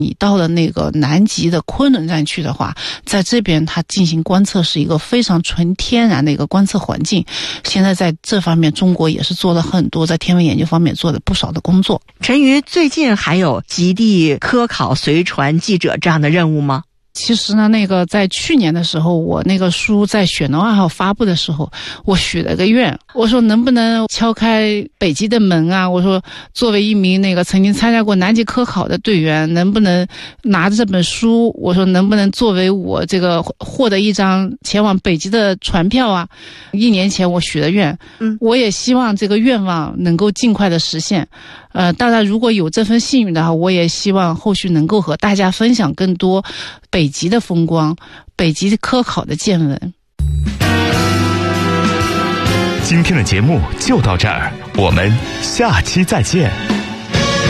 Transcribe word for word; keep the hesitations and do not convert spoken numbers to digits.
你到了那个南极的昆仑站去的话，在这边它进行观测是一个非常纯天然的一个观测环境。现在在这方面中国也是做了很多，在天文研究方面做了不少的工作。 陈瑜，最近还有极地科考随传记者这样的任务吗？ 其实呢，那个在去年的时候，我那个书在雪农二号发布的时候，我许了个愿，我说能不能敲开北极的门啊？我说作为一名那个曾经参加过南极科考的队员，能不能拿着这本书？我说能不能作为我这个获得一张前往北极的船票啊？一年前我许了愿，嗯，我也希望这个愿望能够尽快的实现。呃，当然如果有这份幸运的话，我也希望后续能够和大家分享更多北极的风光，北极科考的见闻。 今天的节目就到这儿，我们下期再见。